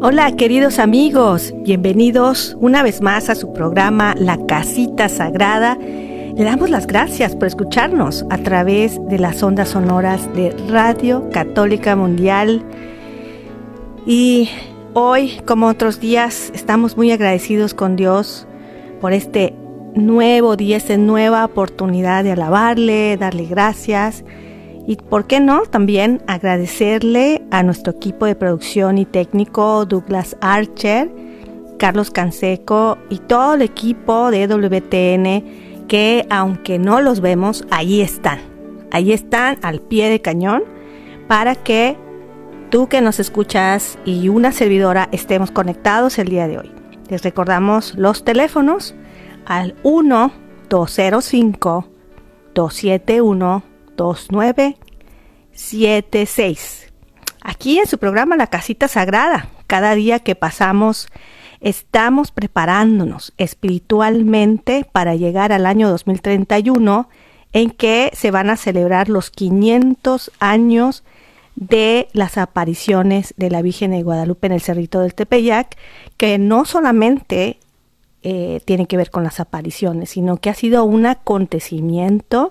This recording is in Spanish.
Hola queridos amigos, bienvenidos una vez más a su programa La Casita Sagrada. Le damos las gracias por escucharnos a través de las ondas sonoras de Radio Católica Mundial. Y hoy, como otros días, estamos muy agradecidos con Dios por este nuevo día, esta nueva oportunidad de alabarle, darle gracias. Y por qué no, también agradecerle a nuestro equipo de producción y técnico, Douglas Archer, Carlos Canseco y todo el equipo de WTN, que aunque no los vemos, ahí están al pie de cañón para que tú que nos escuchas y una servidora estemos conectados el día de hoy. Les recordamos los teléfonos al 1-205-271-2976. Aquí en su programa La Casita Sagrada, cada día que pasamos estamos preparándonos espiritualmente para llegar al año 2031, en que se van a celebrar los 500 años de las apariciones de la Virgen de Guadalupe en el Cerrito del Tepeyac, que no solamente tiene que ver con las apariciones, sino que ha sido un acontecimiento